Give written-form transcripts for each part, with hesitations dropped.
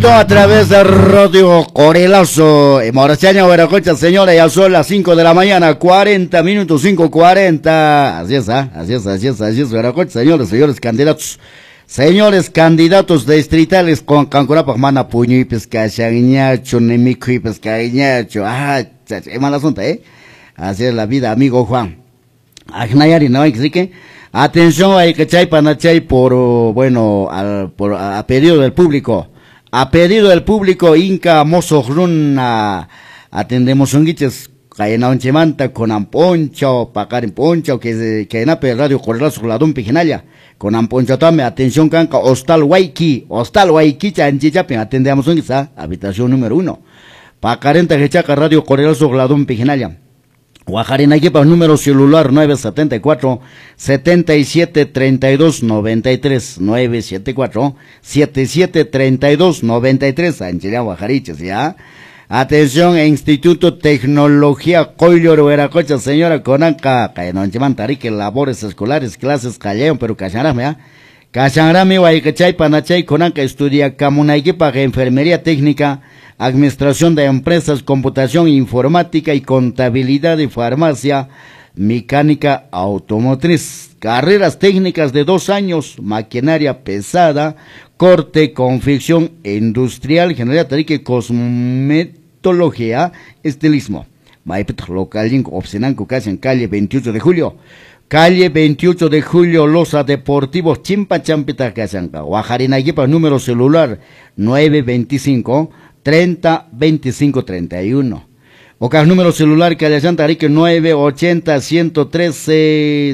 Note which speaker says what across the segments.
Speaker 1: A través de Radio Corelazo, en Morachaña, Veracocha, señores, ya son las 5 de la mañana, 40 minutos, 5:40. Así es, así es, Veracocha, señores candidatos. Señores candidatos distritales con Cancurapa, Mana Puño y Pescachañacho, Nemico y Pescañacho. Es mal asunto, Así es la vida, amigo Juan. Agnayari, ¿no? Que atención, hay que chay panachay por, bueno, a pedido del público. A pedido del público, Inca Mozo Runa, atendemos un guiches, caena onchemanta, con amponcho, pacar en poncho, que en Radio Corelazo, la Dum Pijinalla, con amponcho tome, atención canca, Hostal Waiki, chanchichapi, atendemos un guiches, habitación número 1. Pacarenta que chaca Radio Corelazo, la Dum Pijinalla. Guajarina equipa número celular 974 77 32 93 974 77 32 93 Anchilea Guajariches, ¿ya? Atención, Instituto Tecnología Coillor Veracocha, señora Conanca, Caenonchimantarique, labores escolares, clases Calleón, pero Cacharame, ¿ya? Cacharame, Guaycachay, Panachay, Conanca, estudia Camunaiquipa, enfermería técnica, administración de empresas, computación informática y contabilidad de farmacia, mecánica automotriz, carreras técnicas de 2 años, maquinaria pesada, corte, confección industrial, general tarique, cosmetología, estilismo. Maipet local, opcionanco, casi en calle 28 de julio. Calle 28 de julio, Loza Deportivos, Chimpa Champita Casanca, Guajarina Yepa, número celular 925 30 25 31. Ocas número celular que le Santa Rique 980 113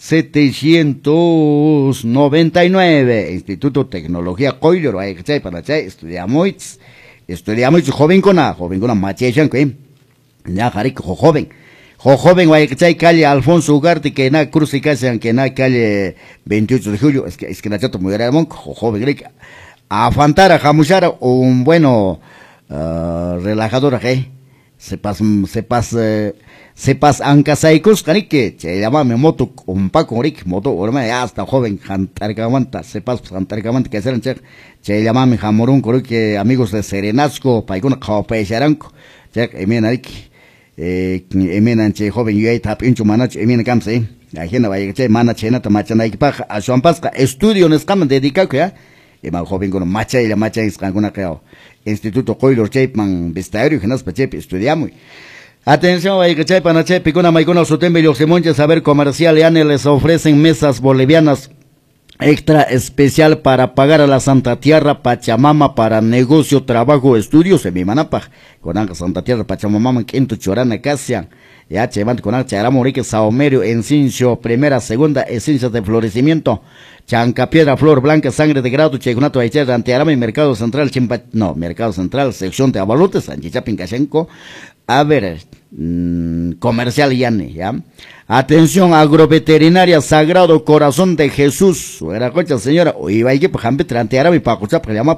Speaker 1: 799. Instituto Tecnología Coillor, hay que para estudiamos joven con machechan que ya jarico joven guay calle Alfonso Ugarte que na Cruz y Casan que na calle 28 de julio es que na chato muy grande joven rica a Fantara Jamuchara un bueno relajador sepas ancasaicos canique se llama mi moto un paco ric moto orma hasta joven jantargamanta sepas jantargamanta que serán se llama mi jamorún que amigos de Serenazco paicona caopeisaranco emien ric emien che joven yo tap inchu manach emien camse ajena vaya que manachena tamachana equipaje a su pasca estudio nos caman dedicado ya mal joven con macha y la macha es alguna creo Instituto Coillor Chapman Vestario que nos pachepe estudiamos. Atención, hay que chaipan a chepe con maicona sotembe y los semonches saber comercial y les ofrecen mesas bolivianas extra especial para pagar a la Santa Tierra Pachamama para negocio, trabajo, estudios en mi manapa con Anca Santa Tierra Pachamama en Quinto Chorana Casian ya chevan con Anca Charamorique Saomerio Encincio primera segunda esencias de florecimiento Chanca Piedra Flor Blanca Sangre de Grado Chegunato Aicher Antearama y Mercado Central Mercado Central sección de abalutes Sanchichapin Cachenco a ver comercial ya. Atención, agroveterinaria Sagrado Corazón de Jesús. Era cocha señora, o iba a ir para jampe trantear a mi pacucha para llamar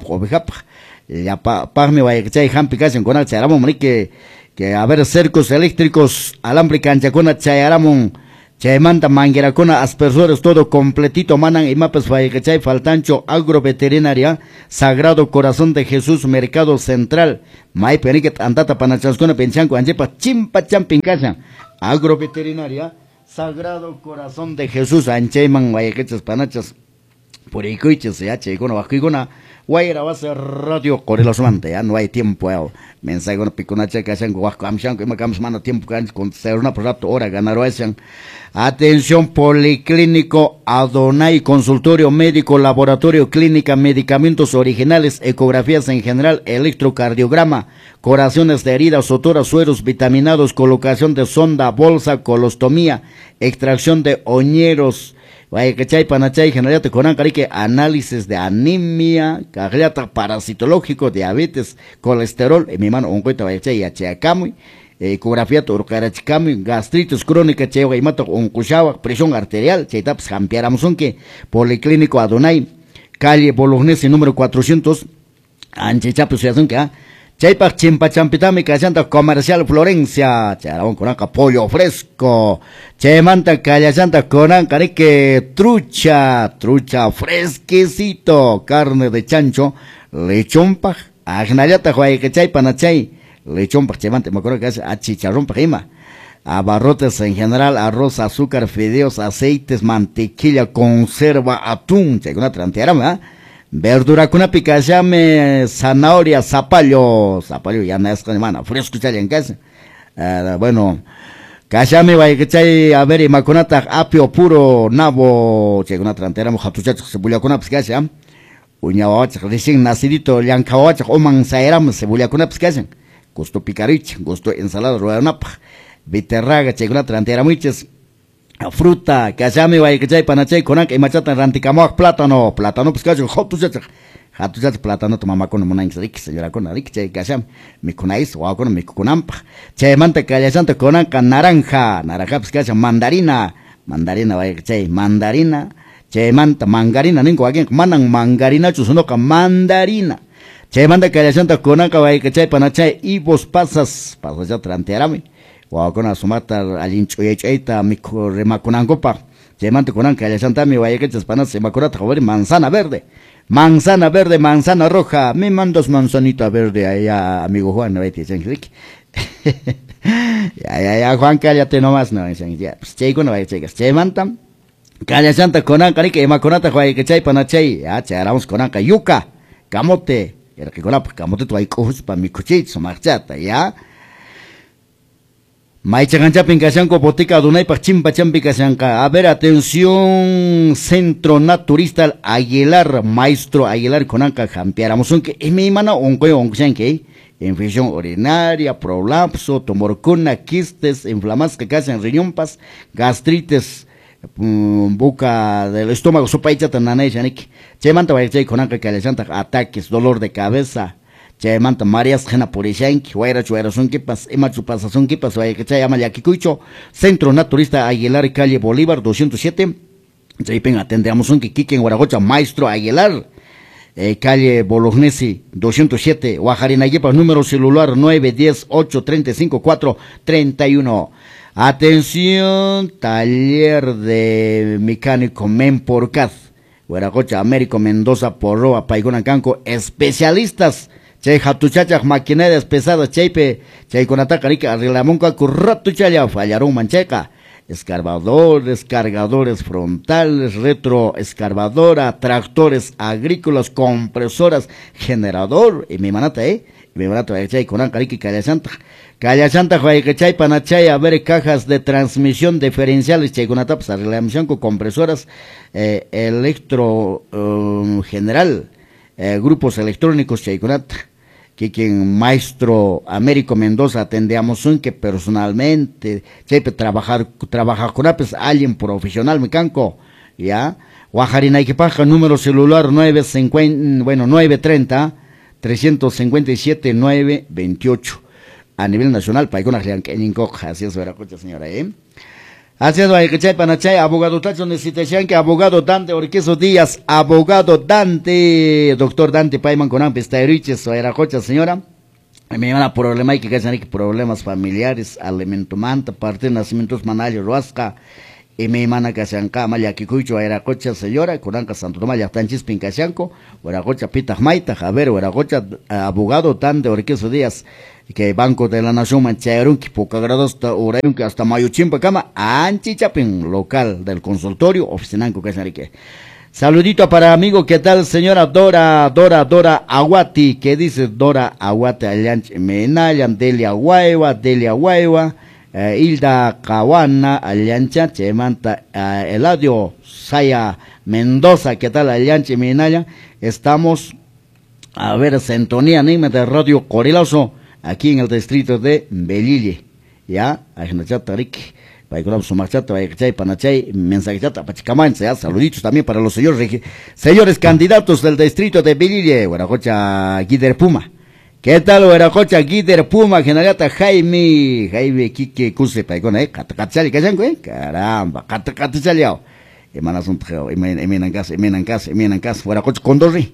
Speaker 1: ya pa me vaya que chay jampe casi con el charamo que a ver cercos eléctricos alambre cancha con el chayaramon chaymanta manguera con aspersores todo completito manan y mapas vaya que chay faltancho agroveterinaria Sagrado Corazón de Jesús Mercado Central mai periquet andata panachascona penchanco anjepa chimpa champin casa agroveterinaria Sagrado Corazón de Jesús anchayman vaya que chas panachas por icoiches ya che con bajigona guayra va a ser Radio Corelazo mante ya no hay tiempo mensaje con piconacha que hacen guacamchan que me cams mano tiempo con ser una por rato hora ganar hacen atención policlínico Adonai consultorio médico laboratorio clínica medicamentos originales ecografías en general electrocardiograma curaciones de heridas sotoras sueros vitaminados colocación de sonda bolsa colostomía extracción de oñeros vaya que chay panachay general te conan carique análisis de anemia cardiaca parasitológico diabetes colesterol mi mano un cuento vaya chay achacamu ecografía torcarachcamu gastritis crónica chay vaya mato un cuchava presión arterial chay taps cambiáramos que policlínico Adonai calle Bolognesi número 400 anchichapu se que Chaypak chimpa champitami cachanta comercial Florencia, charabón con anca pollo fresco, chaymanta callachanta con anca que trucha fresquecito, carne de chancho, lechón paj, Agnallata juay que chay panachay, lechón para chevante, me acuerdo que hace a chicharrón para ima. Abarrotes en general, arroz, azúcar, fideos, aceites, mantequilla, conserva, atún, chay una tranteara, ¿verdad? Verdura con una picachame, zanahoria, zapallo ya no es con hermana, fresco chay en casa. Bueno, cachame vaya que chay, a ver, y maconata, apio puro, nabo, chay una tranteara, mojatuchacho, se bulla con una pizcacha, uñawachak, recién nacidito, llancawachak, o manzaeram, se bulla con una pizcacha, gusto picarich, gusto ensalada, rueda napaj. Viterraga, chay una trantera muchas fruta, cachame vaya que chay panachay conac y machata ranticamoc plátano, pues cacho, hatu chach plátano tu mamá con una rick, señora con rick, chay cacham, mi conais o con mi conampa, chay manta callachanta conaca naranja, pues cacho, mandarina vaya que chay, mandarina, chay manta mangarina, ningo alguien manan mangarina chusunoca mandarina. Chay manta callachanta conaca vaya que chay panachay y vos pasas ya trantearame. O con asumata alincho y eita mi remaconangopa. Llamante con anca ya santa mi vaya que espanas se macorata joven manzana verde, manzana roja. Me mandas manzanita verde allá, amigo Juan, no vete, Enrique. Ya, Juan, cállate nomás, no, ya, pues chay con vaya chicas, chay manta. Calla santa con anca, ni que maconata joven que chay panachay, ya, charamos con anca, yuca, camote, era que con la camote tu hay cojos para mi cuchito, marchata, ya. Maichagancha Pincachanco, Potica, Dunay, Pachimpa, Champicachanca. A ver, atención, Centro Naturista Aguilar, Maestro Aguilar, Conanca, Jampiáramos, que es mi mano, un coyo, un chanque, infección urinaria, prolapso, tumorcuna, quistes, inflamadas que causan riñompas, gastritis, boca del estómago, sopa y chatanane, chanik. Chemanta, vaya, Conanca, que le chanta ataques, dolor de cabeza. Chaymanta Marias Jena Purishanki, Huayra Chuerazón Kipas, Emachu Pasazón Kipas, Vaya que Chayama Yaquicuicho, Centro Naturista Aguilar, Calle Bolívar 207. Chaypen atendemos un Kiki en Guaragocha, Maestro Aguilar, Calle Bolognesi 207, Guajarina Yepas, número celular 910-835-431. Atención, taller de mecánico Memporcaz, Guaragocha, Américo Mendoza, Porroa, Paigona Canco, especialistas. Chay hatuchachak maquinarias pesadas, chaype, chay con atacarica, arreglamonca, curratu chaya, fallaron mancheca, escarbadores, cargadores frontales, retroescarbadora, tractores agrícolas, compresoras, generador, y mi manata, mi manata, chay con atacarica, calla santa, chay panachay, a ver, cajas de transmisión diferenciales, chay con atapas, arreglación con compresoras, electro, general, grupos electrónicos, chayconat, que quien Maestro Américo Mendoza atendíamos un que personalmente, chaype trabaja con apes, alguien profesional mecanco, ya, Guajarina y que paja, número celular 957-928, a nivel nacional, paicona, así es, Veracocha, señora, Haciendo hay que chay panachay, abogado Tacho necesitan que abogado Dante Orqueso Díaz, abogado Dante, doctor Dante Paiman con ampes tairiches, o era cocha señora. Me llama problema y que cachan problemas familiares, alimento manta, parte de nacimientos manales, ruasca, y me mana cachanca, maya kikucho, era cocha señora, con anca Santo Tomás, ya tanchis pincachanco, o era cocha pita maita, a ver, o era cocha abogado Dante Orqueso Díaz. Que Banco de la Nación Mancharon, que poca grado hasta Urayon, que hasta Mayochimpa Cama, Anchichapin, local del consultorio, oficinanco que saludito para amigo, ¿qué tal señora Dora Aguati? ¿Qué dice Dora Aguati? Alianch Menayan, Delia Guaywa, Hilda Caguana, Aliancha, Chemanta, Eladio Saya Mendoza, ¿qué tal Aliancha Menayan? Estamos, a ver, sintonía anime de Radio Coriloso, aquí en el distrito de Belille, ya, Ajnachata Rick, Paicolam Sumachata, Baichay, Panachay, Mensajata, Pachicamanza, ya, saluditos también para los señores candidatos del distrito de Belille, Guaracocha Guider Puma. ¿Qué tal, Guaracocha Guider Puma, Generata Jaime Kike Cuse, Paicona, Catachali, Cayanco, caramba, Catachaliao, Emanasun Treo, Emenancas, Guaracocha Condorri.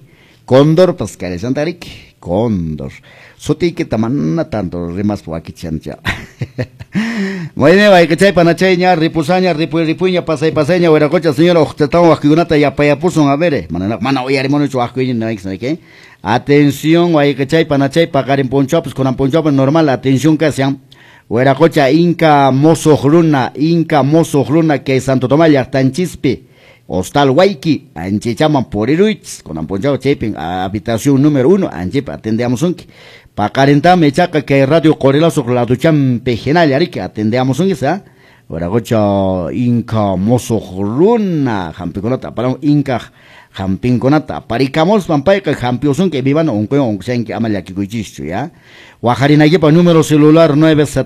Speaker 1: Cóndor, pues que santarik, cóndor. Soti que tamana tanto rimas po aquí chancha. Muy bien, vai que chay panacheña, ripusaña, ripuña, paseña, hueracocha, señor, octetamos aquí ya paya puso a ver, mana hoy haremos mucho aquí, no hay que. Atención, vai que chay panachay, pagar en poncho, pues con un poncho normal, atención que sean. Hueracocha, Inca Mozo Jruna, que Santo Tomás, tan chispe. Hostal Waiki, Anchichaman por Iruitz, con Amponchao Chepin, habitación número 1, Anchip, atendemos un pa calentar me chaca que radio correlazo con la duchan pejenal, yari que atendemos un esa, ahora gocha Inca Mozo Jruna, Jampiconata, para un Inca Jampinconata, paricamos pampaica, Jampiosun que vivan un cueón, que amal aquí cuichicho, ya. Guajarina lleva número celular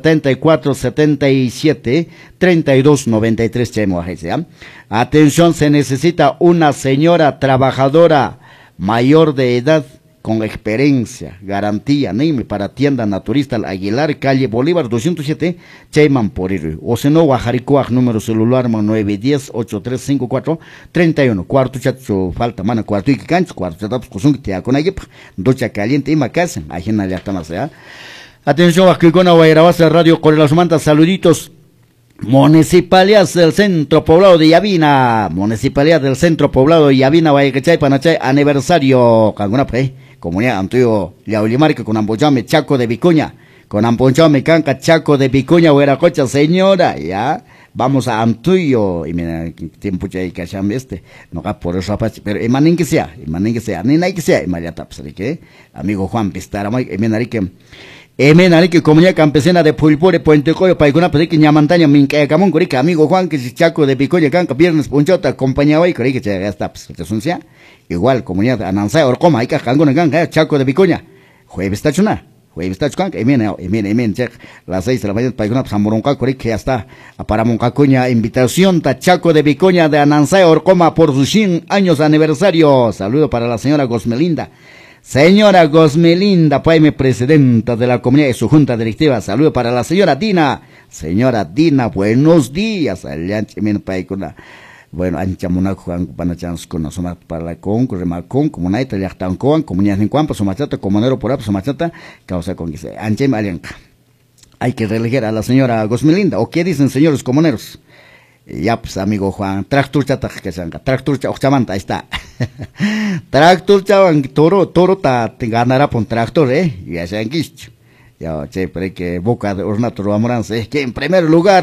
Speaker 1: 974-77-3293 chemo, ¿ya? Atención, se necesita una señora trabajadora mayor de edad con experiencia, garantía, NIME para tienda naturista Aguilar, calle Bolívar 207, Cheyman Poriru. O si no, Guajaricoaj, número celular 910-8354-31. Cuarto chacho, falta, mana, cuarto y cancho, cuarto chatapos, cosung, te con ayep, ducha caliente y macas, ajena le atamas, ¿ya? Atención, Guajicona, Guairabasa, Radio Correlas Mantas, saluditos. Municipalidad del Centro Poblado de Yavina, Municipalidad del Centro Poblado de Yavina, Guayacachay, Panachay, aniversario, Cangunapre, Comunidad Antuyo, Yaulimarca, con Ampochame, Chaco de Vicuña, con Ampochame, Canca, Chaco de Vicuña, Hueracocha, señora, ya, vamos a Antuyo, y mira, tiempo ya hay que hacer no va por eso, pero emanen que sea, ni hay que sea, y Mayata, pues, que, amigo Juan Pistara, que comunidad campesina de Pulpore, Puente Coyo, Paicuna, Perique, Ñamantaña, Minca, Camón, Corica, amigo Juan, que es Chaco de Picoya, Canca, Viernes, Punchota, acompañaba y Corica, ya está, pues, te igual, comunidad, Anansay, Orcoma, Ica, Canguna, Canca, Chaco de Picoya, Jueves Tachuna, las 6 de la mañana, Paicuna, Zamoronca, Corica, ya está, para Moncacuña, invitación, Tachaco de Picoya, de Anansay, Orcoma, por sus 100 años aniversario, saludo para la señora Gosmelinda. Señora Gosmelinda, paime presidenta de la comunidad y su junta directiva. Saludo para la señora Dina. Señora Dina, buenos días. Bueno, ancha monaco panachans con nosotros para la remacón, comunidad yachtan con, comunidad en cuampa, somachata, comunero por somachata, causa con que se anche alianca. Hay que relegar a la señora Gosmelinda. ¿O qué dicen, señores comuneros? Ya, pues, amigo Juan, tractor chata, que se tractor chamanta, ahí está. Tractor chavan, toro, te ganará por tractor, ya se han quicho. Ya, che, pero que boca de ornato amoranza, es que en primer lugar,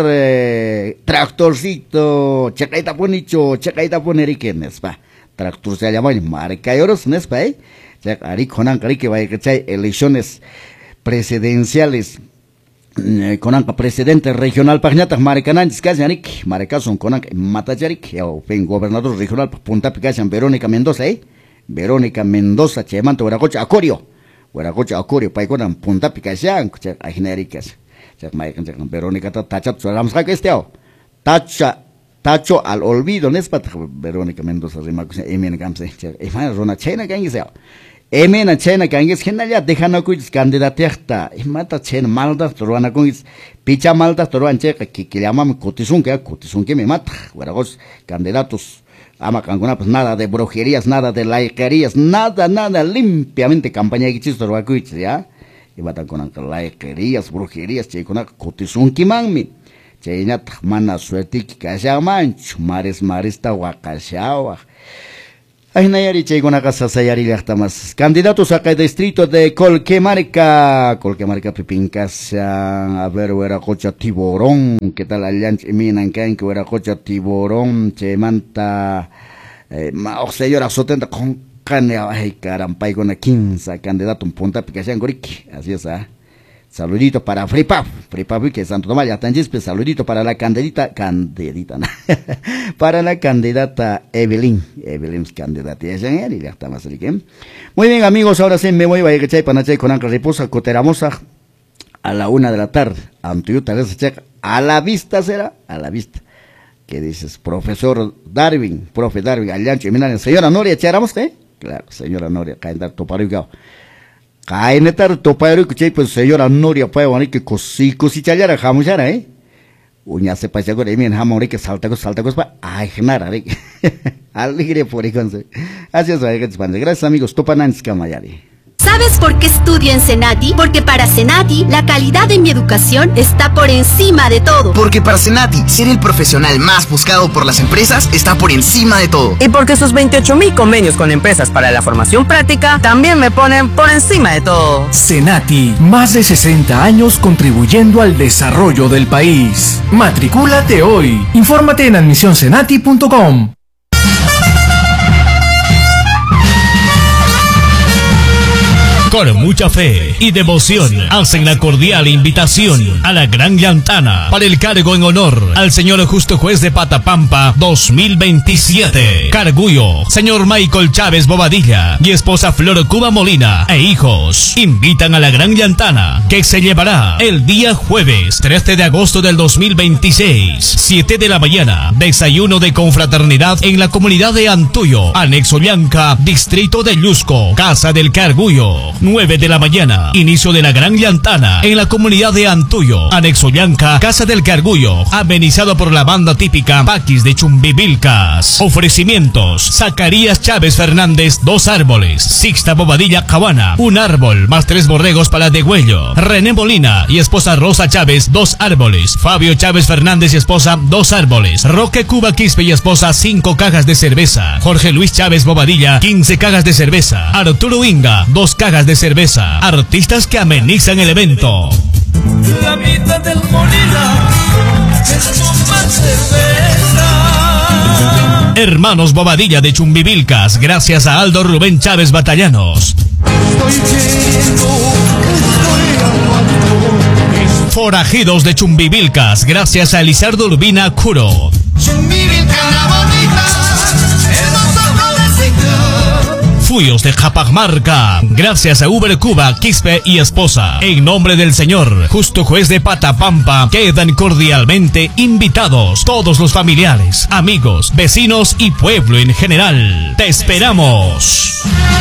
Speaker 1: tractorcito, checaita ponicho, checaita ponerique, nespa. Tractor se llama marca y oros, nespa, Ari conan, cari que vaya que chay elecciones presidenciales. Conanca presidente regional Pagnata Maricananchis Casanik, Maricason Conanca Matajarik, o pen gobernador regional Punta Picasan Verónica Mendoza, Verónica Mendoza, Chemanto, Hueracocha, Acorio, Paiconan, Punta Picasan, Aginéricas, Verónica Tacha, Ramsa Esteo, Tacho al olvido, Nespat, Verónica Mendoza, Rimac, Emen Gamse, Emana Rona Chena Gangiseo. Emena chena kanges genalla dejana kuis candidateata mata chen malda toruana kuis picha malda toruan che que llaman cotisun que me mata guaragos candidatos ama canguna pues nada de brujerías, nada de laiquerías, nada limpiamente campaña que chis toruan kuis ya y matan con laiquerías, brujerías che con cotisun que mami che nat mana suerte que casa manch mares ta wakashawa. Ay, Nayari, Chegona Casa Sayari Lachtamas. Candidatos a cada distrito de Colquemarca Pipincasa, a ver, Hueracocha Tiborón, ¿qué tal allá? Minan que Hueracocha Tiborón, Chemanta, señora Sotenta con cane, ay, carampay, con 15 candidato en Punta Picasan Goric, así es, Saludito para Fripap, que es Santo Tomás, Yatanjispe, saludito para la candidata, para la candidata Evelyn candidata, y ya está más rico. Muy bien, amigos, ahora sí me voy a ir a Panachay con Anca Reposa, Coteramosa, a la 1 de la tarde, a la vista será, a la vista. ¿Qué dices? Profe Darwin, Allancho, mira, señora Noria, ¿echáramos, Claro, señora Noria, caen dar toparugao. Kainetar topayro que pues señora Noria puede venir que cosichallara jamuchara, uña se pasa con el bien jamón que salta pa ay genara Alegre por iconse. Gracias amigos, Topanans Kamayari.
Speaker 2: ¿Sabes por qué estudio en Senati? Porque para Senati, la calidad de mi educación está por encima de todo.
Speaker 3: Porque para Senati, ser el profesional más buscado por las empresas está por encima de todo.
Speaker 4: Y porque sus 28.000 convenios con empresas para la formación práctica también me ponen por encima de todo.
Speaker 5: Senati, más de 60 años contribuyendo al desarrollo del país. Matricúlate hoy. Infórmate en admisionsenati.com.
Speaker 6: Con mucha fe y devoción hacen la cordial invitación a la Gran Llantana para el cargo en honor al señor justo juez de Patapampa 2027. Cargullo, señor Michael Chávez Bobadilla y esposa Flor Cuba Molina e hijos invitan a la Gran Llantana, que se llevará el día jueves 13 de agosto del 2026, 7 de la mañana, desayuno de confraternidad en la comunidad de Antuyo, anexo Llanca, distrito de Llusco, Casa del Cargullo. 9 de la mañana, inicio de la Gran Llantana en la comunidad de Antuyo, anexo Llanca, Casa del Cargullo, amenizado por la banda típica Paquis de Chumbivilcas. Ofrecimientos: Zacarías Chávez Fernández, 2 árboles; Sixta Bobadilla Cabana, 1 árbol, más 3 borregos para degüello; René Molina y esposa Rosa Chávez, 2 árboles; Fabio Chávez Fernández y esposa, 2 árboles; Roque Cuba Quispe y esposa, 5 cajas de cerveza; Jorge Luis Chávez Bobadilla, 15 cajas de cerveza; Arturo Inga, 2 cajas de cerveza. Artistas que amenizan el evento:
Speaker 7: la mitad del Molina es más cerveza.
Speaker 6: Hermanos Bobadilla de Chumbivilcas, gracias a Aldo Rubén Chávez Batallanos. Forajidos de Chumbivilcas, gracias a Elizardo Urbina Curo. Fuyos de Japagmarca, gracias a Uber Cuba, Quispe y esposa. En nombre del señor justo juez de Patapampa, quedan cordialmente invitados todos los familiares, amigos, vecinos y pueblo en general. ¡Te esperamos!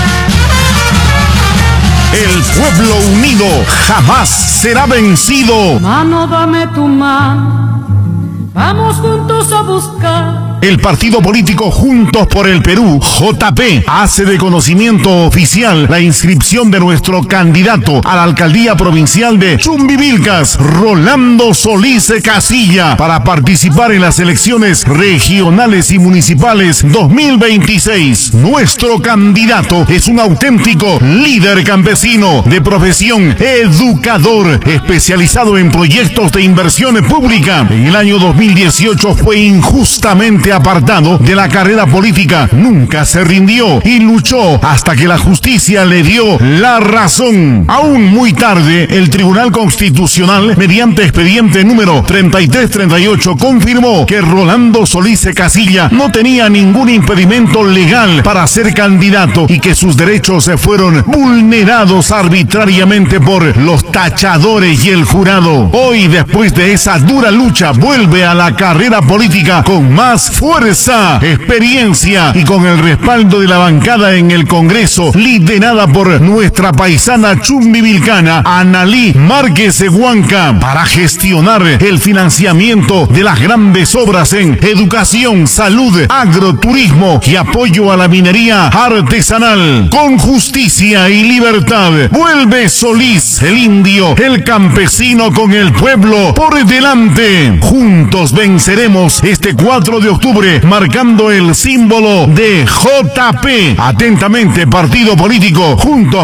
Speaker 8: El pueblo unido jamás será vencido.
Speaker 9: Mano, dame tu mano, vamos juntos a buscar.
Speaker 8: El partido político Juntos por el Perú, JP, hace de conocimiento oficial la inscripción de nuestro candidato a la alcaldía provincial de Chumbivilcas, Rolando Solís Casilla, para participar en las elecciones regionales y municipales 2026. Nuestro candidato es un auténtico líder campesino, de profesión educador, especializado en proyectos de inversión pública. En el año 2018 fue injustamente apartado de la carrera política. Nunca se rindió y luchó hasta que la justicia le dio la razón. Aún muy tarde, el Tribunal Constitucional, mediante expediente número 3338, confirmó que Rolando Solís Casilla no tenía ningún impedimento legal para ser candidato y que sus derechos se fueron vulnerados arbitrariamente por los tachadores y el jurado. Hoy, después de esa dura lucha, vuelve a la carrera política con más fuerza, experiencia y con el respaldo de la bancada en el Congreso, liderada por nuestra paisana chumbivilcana Analí Márquez Huanca, para gestionar el financiamiento de las grandes obras en educación, salud, agroturismo y apoyo a la minería artesanal. Con justicia y libertad, vuelve Solís, el indio, el campesino, con el pueblo por delante. Juntos venceremos este 4 de octubre, marcando el símbolo de JP. Atentamente, partido político Juntos